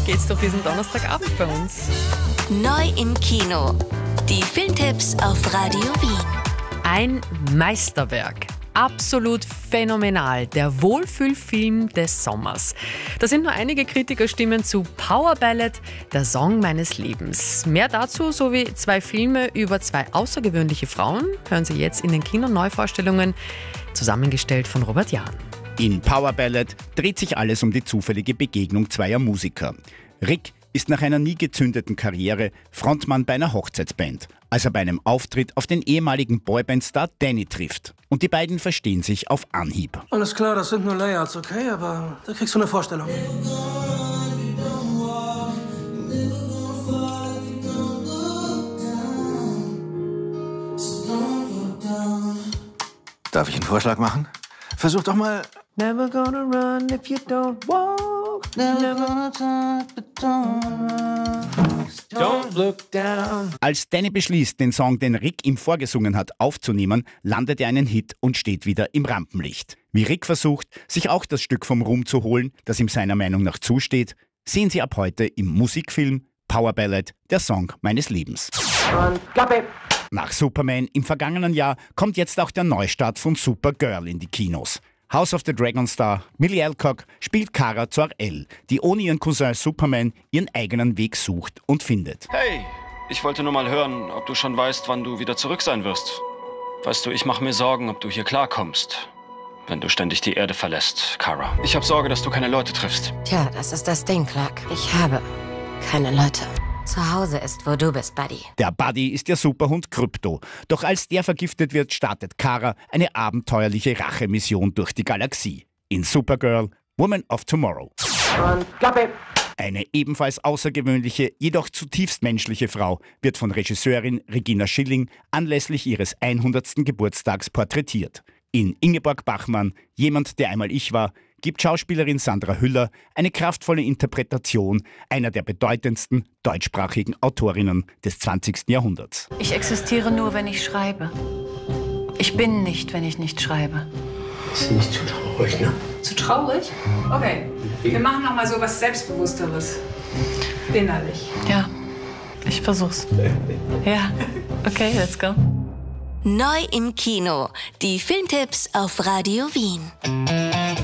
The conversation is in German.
geht's doch diesen Donnerstagabend bei uns. Neu im Kino. Die Filmtipps auf Radio Wien. Ein Meisterwerk. Absolut phänomenal. Der Wohlfühlfilm des Sommers. Da sind nur einige Kritikerstimmen zu Power Ballad, der Song meines Lebens. Mehr dazu sowie 2 Filme über 2 außergewöhnliche Frauen hören Sie jetzt in den Kino-Neuvorstellungen, zusammengestellt von Robert Jahn. In Power Ballad dreht sich alles um die zufällige Begegnung zweier Musiker. Rick ist nach einer nie gezündeten Karriere Frontmann bei einer Hochzeitsband, als er bei einem Auftritt auf den ehemaligen Boyband-Star Danny trifft. Und die beiden verstehen sich auf Anhieb. Alles klar, das sind nur Layouts, okay? Aber da kriegst du eine Vorstellung. Darf ich einen Vorschlag machen? Versuch doch mal... Never gonna run if you don't walk. Never gonna talk, but don't look down. Als Danny beschließt, den Song, den Rick ihm vorgesungen hat, aufzunehmen, landet er einen Hit und steht wieder im Rampenlicht. Wie Rick versucht, sich auch das Stück vom Ruhm zu holen, das ihm seiner Meinung nach zusteht, sehen Sie ab heute im Musikfilm Power Ballad, der Song meines Lebens. Und Klappe. Nach Superman im vergangenen Jahr kommt jetzt auch der Neustart von Supergirl in die Kinos. House of the Dragon Star Millie Alcock spielt Kara Zor-El, die ohne ihren Cousin Superman ihren eigenen Weg sucht und findet. Hey, ich wollte nur mal hören, ob du schon weißt, wann du wieder zurück sein wirst. Weißt du, ich mache mir Sorgen, ob du hier klarkommst, wenn du ständig die Erde verlässt, Kara. Ich habe Sorge, dass du keine Leute triffst. Tja, das ist das Ding, Clark. Ich habe keine Leute. Zu Hause ist, wo du bist, Buddy. Der Buddy ist der Superhund Krypto. Doch als der vergiftet wird, startet Kara eine abenteuerliche Rachemission durch die Galaxie. In Supergirl, Woman of Tomorrow. Und Klappe. Eine ebenfalls außergewöhnliche, jedoch zutiefst menschliche Frau wird von Regisseurin Regina Schilling anlässlich ihres 100. Geburtstags porträtiert. In Ingeborg Bachmann, Jemand, der einmal ich war, gibt Schauspielerin Sandra Hüller eine kraftvolle Interpretation einer der bedeutendsten deutschsprachigen Autorinnen des 20. Jahrhunderts. Ich existiere nur, wenn ich schreibe. Ich bin nicht, wenn ich nicht schreibe. Ist nicht zu traurig, ne? Zu traurig? Okay, wir machen noch mal so was Selbstbewussteres. Innerlich. Ja, ich versuch's. Ja, okay, let's go. Neu im Kino. Die Filmtipps auf Radio Wien.